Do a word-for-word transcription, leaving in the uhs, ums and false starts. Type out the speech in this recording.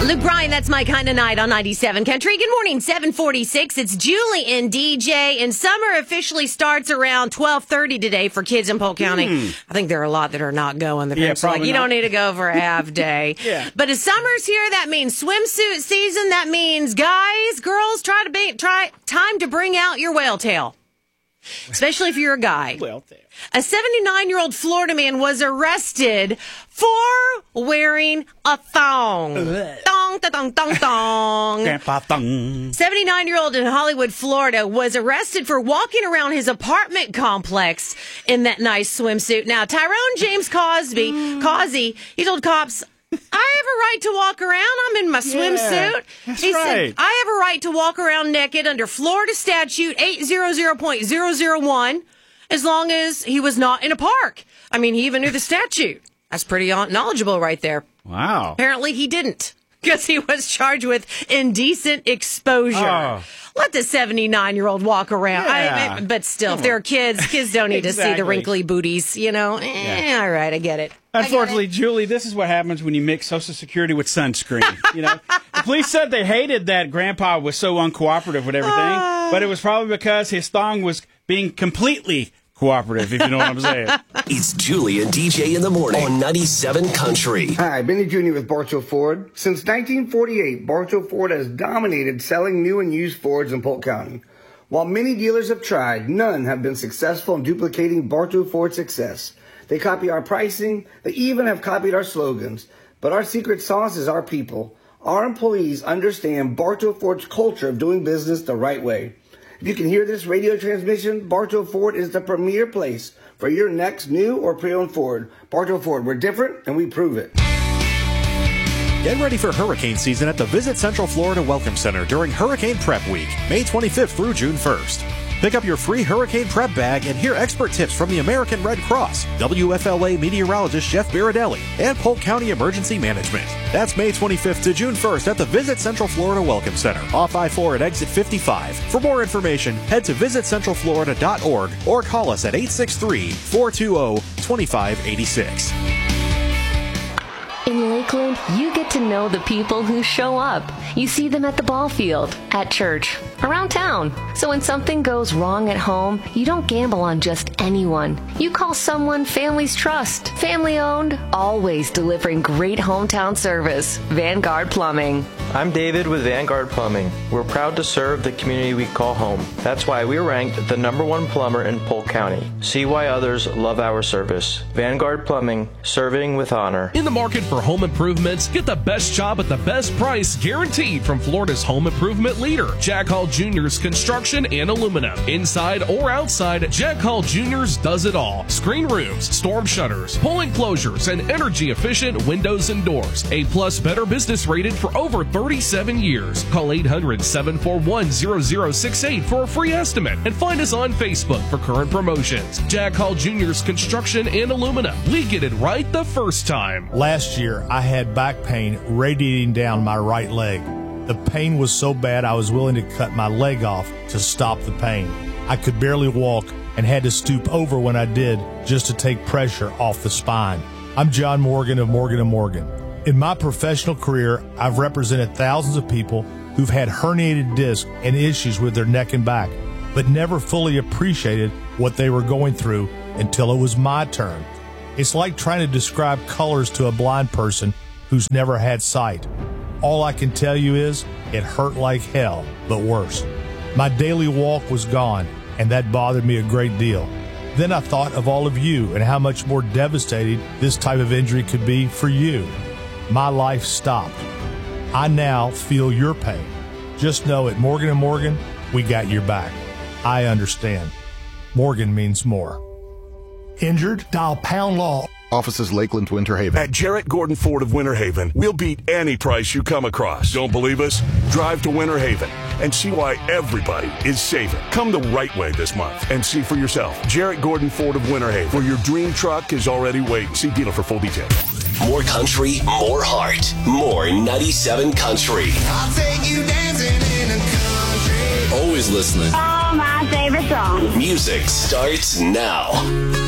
Luke Bryan, that's my kind of night on ninety-seven Country. Good morning, seven forty-six. It's Julie and D J, and summer officially starts around twelve thirty today for kids in Polk County. Mm. I think there are a lot that are not going. The yeah, like, you not. don't need to go for a half day. yeah. But as summer's here, that means swimsuit season. That means guys, girls, try to be try time to bring out your whale tail. Especially if you're a guy. Well, there. A seventy-nine-year-old Florida man was arrested for wearing a thong. Thong, da, thong, thong, thong. Grandpa thong. seventy-nine-year-old in Hollywood, Florida, was arrested for walking around his apartment complex in that nice swimsuit. Now, Tyrone James Cosby, Causey, he told cops, I have a right to walk around. I'm in my swimsuit. Yeah, that's he right. said, I have a right to walk around naked under Florida statute eight hundred point zero zero one as long as he was not in a park. I mean, he even knew the statute. That's pretty knowledgeable right there. Wow. Apparently he didn't, because he was charged with indecent exposure. Oh. Let the seventy-nine-year-old walk around. Yeah. I, but still, if there are kids, kids don't need exactly. to see the wrinkly booties, you know? Eh, Yeah. all right, I get it. Unfortunately, Julie, this is what happens when you mix Social Security with sunscreen. You know, the police said they hated that Grandpa was so uncooperative with everything, uh, but it was probably because his thong was being completely cooperative, if you know what I'm saying. It's Julie and D J in the morning on ninety-seven Country. Hi, Benny Junior with Bartow Ford. Since nineteen forty-eight, Bartow Ford has dominated selling new and used Fords in Polk County. While many dealers have tried, none have been successful in duplicating Bartow Ford's success. They copy our pricing. They even have copied our slogans. But our secret sauce is our people. Our employees understand Bartow Ford's culture of doing business the right way. If you can hear this radio transmission, Bartow Ford is the premier place for your next new or pre-owned Ford. Bartow Ford, we're different and we prove it. Get ready for hurricane season at the Visit Central Florida Welcome Center during Hurricane Prep Week, May twenty-fifth through June first. Pick up your free hurricane prep bag and hear expert tips from the American Red Cross, W F L A meteorologist Jeff Biradelli, and Polk County Emergency Management. That's May twenty-fifth to June first at the Visit Central Florida Welcome Center, off I four at exit fifty-five. For more information, head to visit central florida dot org or call us at eight six three, four two zero, two five eight six. In Lakeland, you get to know the people who show up. You see them at the ball field, at church, around town. So when something goes wrong at home, you don't gamble on just anyone. You call someone families trust. Family owned, always delivering great hometown service. Vanguard Plumbing. I'm David with Vanguard Plumbing. We're proud to serve the community we call home. That's why we're ranked the number one plumber in Polk County. See why others love our service. Vanguard Plumbing, serving with honor. In the market for home improvements, get the best job at the best price guaranteed from Florida's home improvement leader, Jack Hall Junior's Construction and Aluminum. Inside or outside, Jack Hall Junior's does it all. Screen rooms, storm shutters, pull enclosures, and energy efficient windows and doors. A plus Better Business rated for over thirty-seven years. Call eight hundred, seven four one, zero zero six eight for a free estimate and find us on Facebook for current promotions. Jack Hall Junior's Construction and Aluminum. We get it right the first time. Last year, I had back pain radiating down my right leg. The pain was so bad I was willing to cut my leg off to stop the pain. I could barely walk and had to stoop over when I did just to take pressure off the spine. I'm John Morgan of Morgan and Morgan. In my professional career, I've represented thousands of people who've had herniated discs and issues with their neck and back, but never fully appreciated what they were going through until it was my turn. It's like trying to describe colors to a blind person who's never had sight. All I can tell you is it hurt like hell, but worse. My daily walk was gone, and that bothered me a great deal. Then I thought of all of you and how much more devastating this type of injury could be for you. My life stopped. I now feel your pain. Just know at Morgan and Morgan, we got your back. I understand. Morgan means more. Injured? Dial pound law. Offices Lakeland, Winter Haven. At Jarrett Gordon Ford of Winter Haven, we'll beat any price you come across. Don't believe us? Drive to Winter Haven and see why everybody is saving. Come the right way this month and see for yourself. Jarrett Gordon Ford of Winter Haven, where your dream truck is already waiting. See dealer for full details. More country, more heart, more ninety-seven Country. I'll take you dancing in the country. Always listening. Oh, my favorite song. Music starts now.